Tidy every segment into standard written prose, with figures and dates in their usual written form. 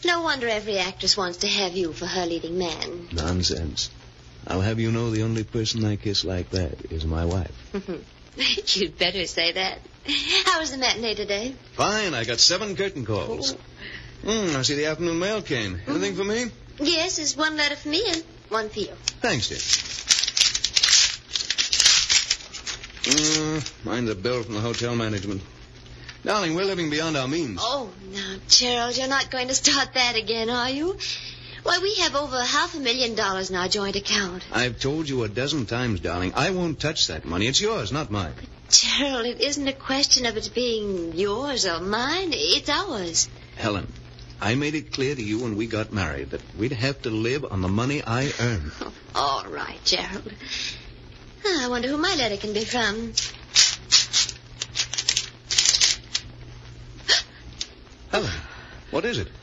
No wonder every actress wants to have you for her leading man. Nonsense. I'll have you know the only person I kiss like that is my wife. You'd better say that. How was the matinee today? Fine. I got 7 curtain calls. I see the afternoon mail came. Anything for me? Yes, there's 1 letter for me and 1 for you. Thanks, dear. Mine's a bill from the hotel management. Darling, we're living beyond our means. Oh, now, Gerald, you're not going to start that again, are you? Why, we have over $500,000 in our joint account. I've told you a dozen times, darling, I won't touch that money. It's yours, not mine. But, Gerald, it isn't a question of it being yours or mine. It's ours. Helen, I made it clear to you when we got married that we'd have to live on the money I earn. Oh, all right, Gerald. I wonder who my letter can be from. Helen, what is it?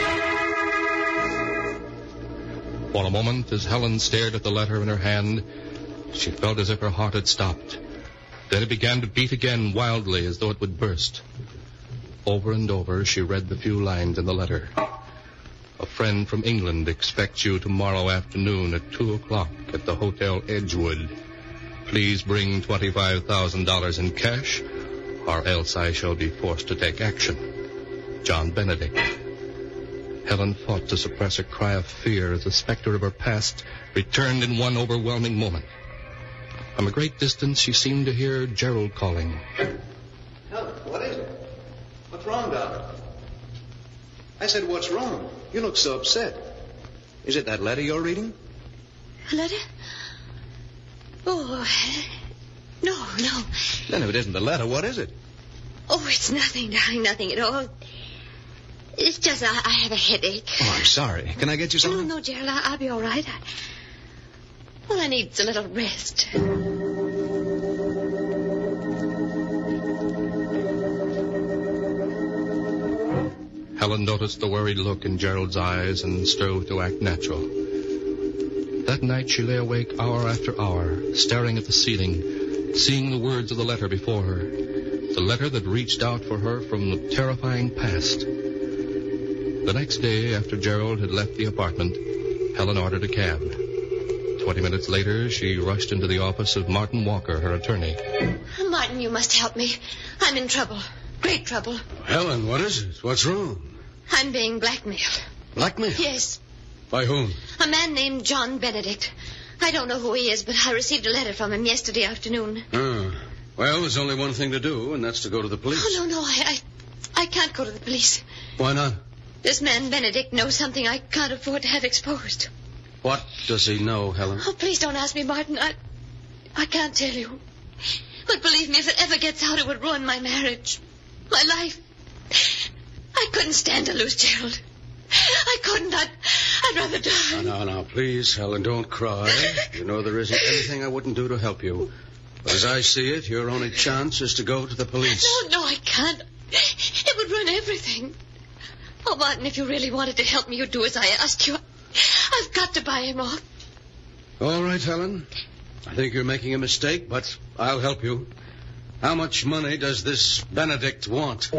For a moment, as Helen stared at the letter in her hand, she felt as if her heart had stopped. Then it began to beat again wildly as though it would burst. Over and over, she read the few lines in the letter. A friend from England expects you tomorrow afternoon at 2 o'clock at the Hotel Edgewood. Please bring $25,000 in cash, or else I shall be forced to take action. John Benedict. Helen fought to suppress a cry of fear as the specter of her past returned in one overwhelming moment. From a great distance, she seemed to hear Gerald calling. Helen, what is it? What's wrong, darling? I said, what's wrong? You look so upset. Is it that letter you're reading? A letter? Oh, no. Then if it isn't the letter, what is it? Oh, it's nothing, darling, nothing at all. It's just I have a headache. Oh, I'm sorry. Can I get you something? No, Gerald, I'll be all right. All I need is a little rest. Helen noticed the worried look in Gerald's eyes and strove to act natural. That night she lay awake hour after hour, staring at the ceiling, seeing the words of the letter before her. The letter that reached out for her from the terrifying past. The next day, after Gerald had left the apartment, Helen ordered a cab. 20 minutes later, she rushed into the office of Martin Walker, her attorney. Martin, you must help me. I'm in trouble. Great trouble. Helen, what is it? What's wrong? I'm being blackmailed. Blackmail? Yes. By whom? A man named John Benedict. I don't know who he is, but I received a letter from him yesterday afternoon. Well, there's only one thing to do, and that's to go to the police. Oh, no, I can't go to the police. Why not? This man Benedict knows something I can't afford to have exposed. What does he know, Helen? Oh, please don't ask me, Martin. I can't tell you. But believe me, if it ever gets out, it would ruin my marriage. My life. I couldn't stand to lose Gerald. I couldn't. I'd rather die. No, please, Helen, don't cry. You know there isn't anything I wouldn't do to help you. But as I see it, your only chance is to go to the police. No, I can't. It would ruin everything. Oh, Martin, if you really wanted to help me, you'd do as I asked you. I've got to buy him off. All right, Helen. I think you're making a mistake, but I'll help you. How much money does this Benedict want?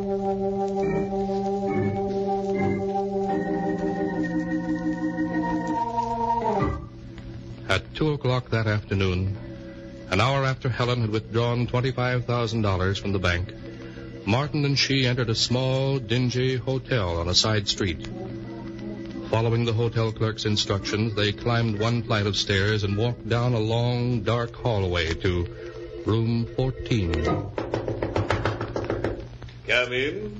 At 2 o'clock that afternoon, an hour after Helen had withdrawn $25,000 from the bank, Martin and she entered a small, dingy hotel on a side street. Following the hotel clerk's instructions, they climbed one flight of stairs and walked down a long, dark hallway to room 14. Come in.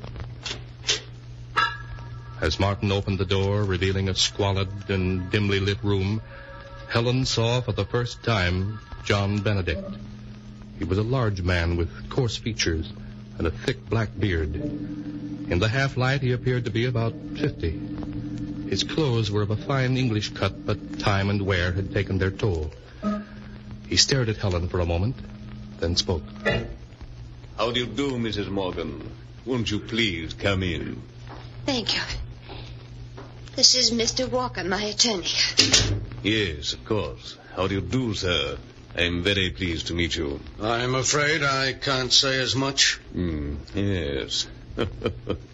As Martin opened the door, revealing a squalid and dimly lit room, Helen saw for the first time John Benedict. He was a large man with coarse features and a thick black beard. In the half-light, he appeared to be about 50. His clothes were of a fine English cut, but time and wear had taken their toll. He stared at Helen for a moment, then spoke. How do you do, Mrs. Morgan? Won't you please come in? Thank you. This is Mr. Walker, my attorney. Yes, of course. How do you do, sir? I'm very pleased to meet you. I'm afraid I can't say as much. Yes.